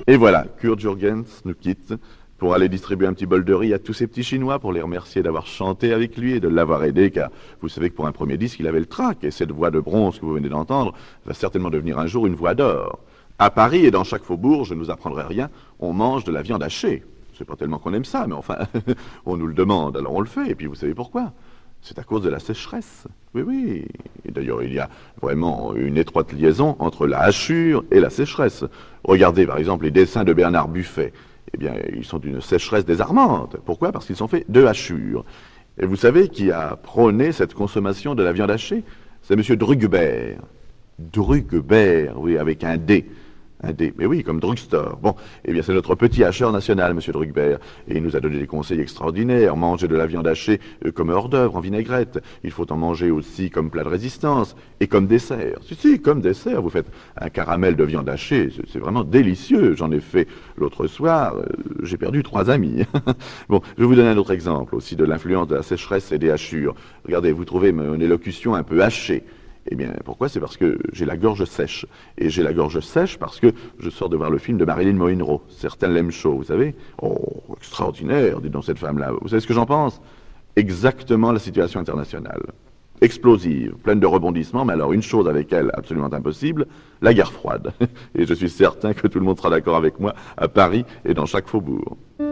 Et voilà, Kurt Jürgens nous quitte pour aller distribuer un petit bol de riz à tous ces petits Chinois pour les remercier d'avoir chanté avec lui et de l'avoir aidé, car vous savez que pour un premier disque, il avait le trac, et cette voix de bronze que vous venez d'entendre va certainement devenir un jour une voix d'or. À Paris et dans chaque faubourg, je ne vous apprendrai rien, on mange de la viande hachée. C'est pas tellement qu'on aime ça, mais enfin, on nous le demande, alors on le fait, et puis vous savez pourquoi? C'est à cause de la sécheresse. Oui, oui. Et d'ailleurs, il y a vraiment une étroite liaison entre la hachure et la sécheresse. Regardez, par exemple, les dessins de Bernard Buffet. Eh bien, ils sont d'une sécheresse désarmante. Pourquoi? Parce qu'ils sont faits de hachures. Et vous savez qui a prôné cette consommation de la viande hachée? C'est M. Drugbert. Drugbert, oui, avec un D. Un D, mais oui, comme drugstore. Bon, eh bien, c'est notre petit hacheur national, M. Drugbert. Et il nous a donné des conseils extraordinaires. Manger de la viande hachée comme hors d'œuvre, en vinaigrette. Il faut en manger aussi comme plat de résistance et comme dessert. Si, comme dessert. Vous faites un caramel de viande hachée. C'est vraiment délicieux. J'en ai fait l'autre soir. J'ai perdu 3 amis. Bon, je vais vous donner un autre exemple aussi de l'influence de la sécheresse et des hachures. Regardez, vous trouvez mon élocution un peu hachée. Eh bien, pourquoi? C'est parce que j'ai la gorge sèche. Et j'ai la gorge sèche parce que je sors de voir le film de Marilyn Monroe. Certains l'aiment chaud, vous savez. Oh, extraordinaire, dites donc cette femme-là. Vous savez ce que j'en pense? Exactement la situation internationale. Explosive, pleine de rebondissements, mais alors une chose avec elle absolument impossible, la guerre froide. Et je suis certain que tout le monde sera d'accord avec moi à Paris et dans chaque faubourg.